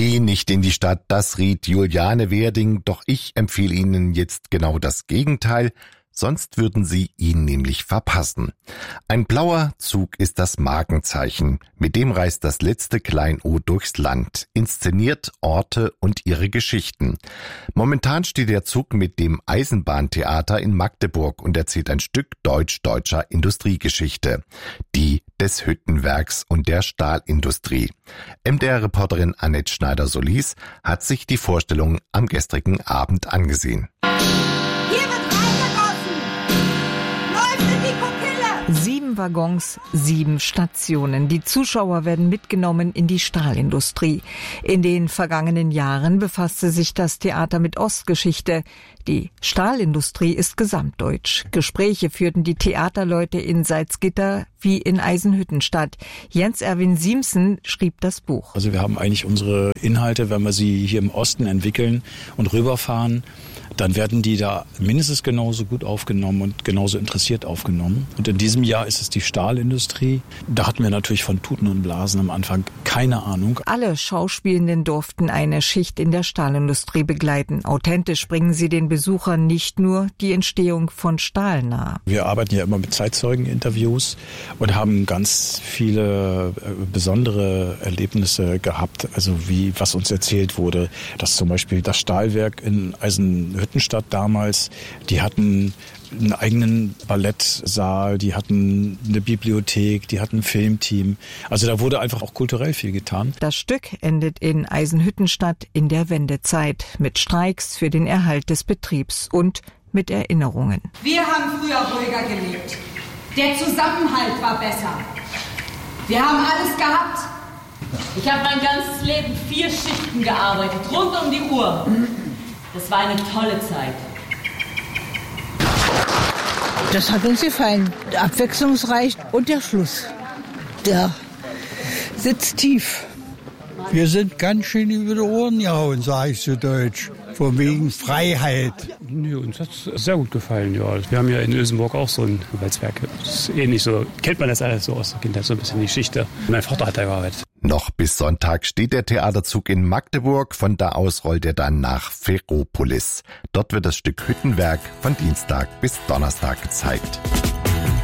Geh nicht in die Stadt, das riet Juliane Werding, doch ich empfehle Ihnen jetzt genau das Gegenteil, sonst würden Sie ihn nämlich verpassen. Ein blauer Zug ist das Markenzeichen, mit dem reist das letzte Klein-O durchs Land, inszeniert Orte und ihre Geschichten. Momentan steht der Zug mit dem Eisenbahntheater in Magdeburg und erzählt ein Stück deutscher Industriegeschichte, die des Hüttenwerks und der Stahlindustrie. MDR-Reporterin Annette Schneider-Solis hat sich die Vorstellung am gestrigen Abend angesehen. Hier wird reingegossen! Läuft in die Pupille! 7 Waggons, 7 Stationen. Die Zuschauer werden mitgenommen in die Stahlindustrie. In den vergangenen Jahren befasste sich das Theater mit Ostgeschichte. Die Stahlindustrie ist gesamtdeutsch. Gespräche führten die Theaterleute in Salzgitter wie in Eisenhüttenstadt. Jens-Erwin Siemsen schrieb das Buch. Also wir haben eigentlich unsere Inhalte, wenn wir sie hier im Osten entwickeln und rüberfahren, dann werden die da mindestens genauso gut aufgenommen und genauso interessiert aufgenommen. Und in diesem Jahr ist es die Stahlindustrie. Da hatten wir natürlich von Tuten und Blasen am Anfang keine Ahnung. Alle Schauspielenden durften eine Schicht in der Stahlindustrie begleiten. Authentisch bringen sie den Besuchern nicht nur die Entstehung von Stahl nahe. Wir arbeiten ja immer mit Zeitzeugeninterviews und haben ganz viele besondere Erlebnisse gehabt. Also was uns erzählt wurde, dass zum Beispiel das Stahlwerk in Eisenhüttenstadt damals, die hatten einen eigenen Ballettsaal, die hatten eine Bibliothek, die hatten ein Filmteam. Also da wurde einfach auch kulturell viel getan. Das Stück endet in Eisenhüttenstadt in der Wendezeit mit Streiks für den Erhalt des Betriebs und mit Erinnerungen. Wir haben früher ruhiger gelebt. Der Zusammenhalt war besser. Wir haben alles gehabt. Ich habe mein ganzes Leben 4 Schichten gearbeitet, rund um die Uhr. Das war eine tolle Zeit. Das hat uns gefallen. Abwechslungsreich und der Schluss. Der sitzt tief. Wir sind ganz schön über die Ohren gehauen, sage ich so deutsch. Von wegen Freiheit. Nee, uns hat es sehr gut gefallen, ja. Wir haben ja in Ösenburg auch so ein Walzwerk. Das ist ähnlich so, kennt man das alles so aus der Kindheit, so ein bisschen die Geschichte. Mein Vater hat da gearbeitet. Noch bis Sonntag steht der Theaterzug in Magdeburg. Von da aus rollt er dann nach Ferropolis. Dort wird das Stück Hüttenwerk von Dienstag bis Donnerstag gezeigt.